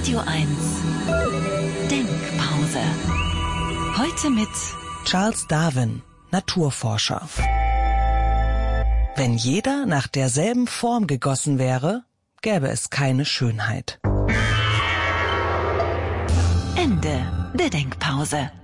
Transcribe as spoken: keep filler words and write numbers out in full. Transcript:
Radio eins Denkpause. Heute mit Charles Darwin, Naturforscher. Wenn jeder nach derselben Form gegossen wäre, gäbe es keine Schönheit. Ende der Denkpause.